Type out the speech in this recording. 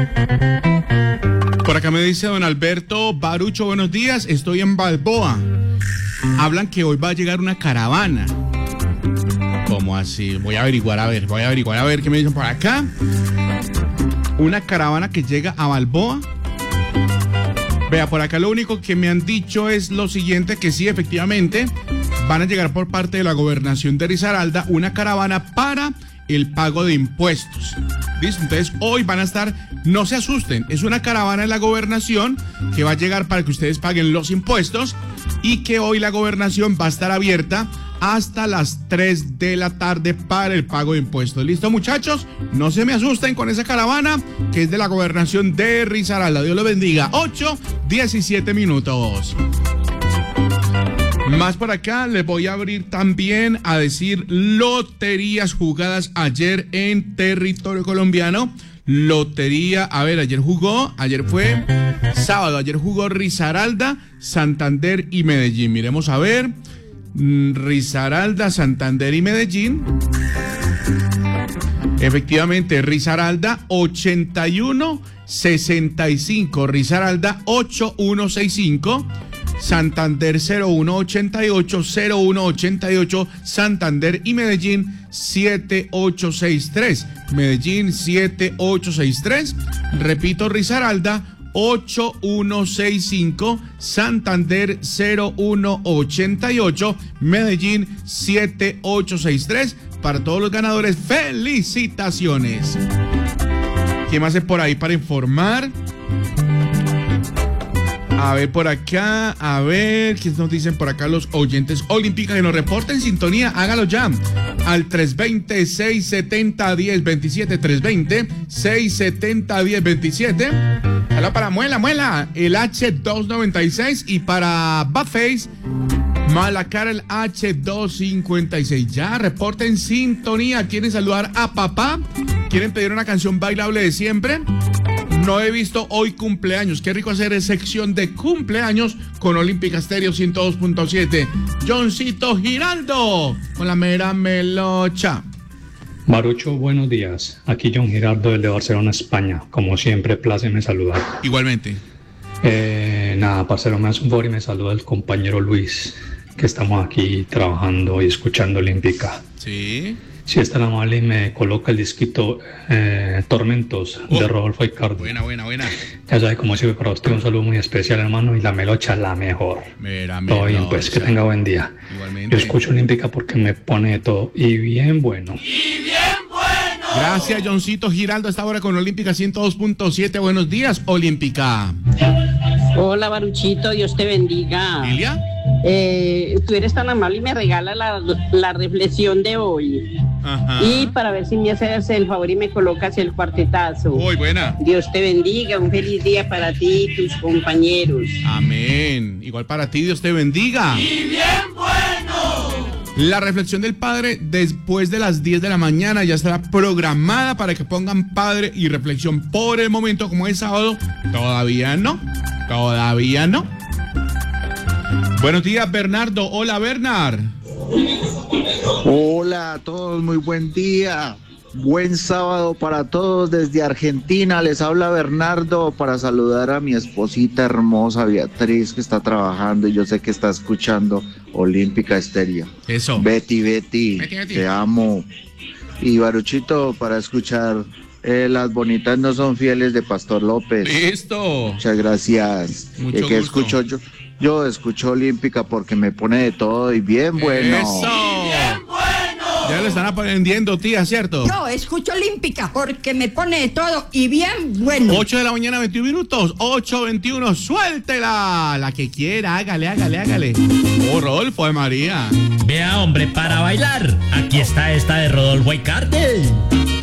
Por acá me dice don Alberto Barucho, buenos días, estoy en Balboa. Hablan que hoy va a llegar una caravana. ¿Cómo así? Voy a averiguar a ver qué me dicen por acá. Una caravana que llega a Balboa. Vea, por acá lo único que me han dicho es lo siguiente, que sí, efectivamente, van a llegar por parte de la gobernación de Risaralda una caravana para el pago de impuestos. ¿Listo? Entonces, hoy van a estar, no se asusten, es una caravana de la gobernación que va a llegar para que ustedes paguen los impuestos y que hoy la gobernación va a estar abierta hasta las 3 de la tarde para el pago de impuestos. ¿Listo, muchachos? No se me asusten con esa caravana que es de la gobernación de Risaralda. Dios los bendiga. 8:17 minutos. Más por acá, les voy a abrir también a decir loterías jugadas ayer en territorio colombiano. Lotería, a ver, ayer fue sábado, ayer jugó Risaralda, Santander y Medellín. Miremos a ver. Risaralda, Santander y Medellín. Efectivamente, Risaralda 8165, Risaralda 8165, Santander 0188, Santander y Medellín 7863. Medellín 7863. Repito, Risaralda 8165, Santander 0188, Medellín 7863. Para todos los ganadores, felicitaciones. ¿Qué más es por ahí para informar? A ver por acá, a ver, ¿qué nos dicen por acá los oyentes olímpicos que nos reporten sintonía? Hágalo ya al 320-670-1027, 320-670-1027. Hola para Muela, el H296 y para Badface, Malacara el H256. Ya, reporten sintonía. ¿Quieren saludar a papá? ¿Quieren pedir una canción bailable de siempre? No he visto hoy cumpleaños. Qué rico hacer sección de cumpleaños con Olímpica Estéreo 102.7. Johncito Giraldo con la mera melocha. Barucho, buenos días. Aquí John Giraldo desde Barcelona, España. Como siempre, pláceme saludar. Igualmente. Nada, parcero, me hace un favor y me saluda el compañero Luis, que estamos aquí trabajando y escuchando Olímpica. Sí. Si es tan amable y me coloca el disquito Tormentos de Rodolfo Aicardo. Buena. Ya sabe cómo sirve para usted, un saludo muy especial, hermano, y la melocha la mejor. Todo bien, pues, que tenga buen día. Igualmente. Yo escucho Olímpica porque me pone de todo, y bien bueno. Gracias, Johncito Giraldo, a esta hora con Olímpica 102.7. Buenos días, Olímpica. Hola, Baruchito, Dios te bendiga. ¿Lilia? Tú eres tan amable y me regala la reflexión de hoy. Ajá. Y para ver si me haces el favor y me colocas el cuartetazo. Muy buena. Dios te bendiga, un feliz día para ti y tus compañeros. Amén. Igual para ti, Dios te bendiga. ¡Y bien bueno! La reflexión del Padre después de las 10 de la mañana ya estará programada para que pongan Padre y reflexión. Por el momento, como es sábado, todavía no. Buenos días, Bernardo. Hola, Bernard. Hola a todos, muy buen día. Buen sábado para todos desde Argentina. Les habla Bernardo para saludar a mi esposita hermosa Beatriz, que está trabajando y yo sé que está escuchando Olímpica Estéreo. Eso. Betty, te amo. Y Baruchito para escuchar Las Bonitas No Son Fieles de Pastor López. Listo. Muchas gracias. Mucho que gusto. escucho yo escucho Olímpica porque me pone de todo y bien bueno. Eso. ¡Bien bueno! Ya le están aprendiendo, tía, ¿cierto? Yo escucho Olímpica porque me pone de todo y bien bueno. 8 de la mañana, 21 minutos. 8:21, suéltela. La que quiera, hágale. Oh, Rodolfo de María. Vea, hombre, para bailar. Aquí está esta de Rodolfo Aicardo.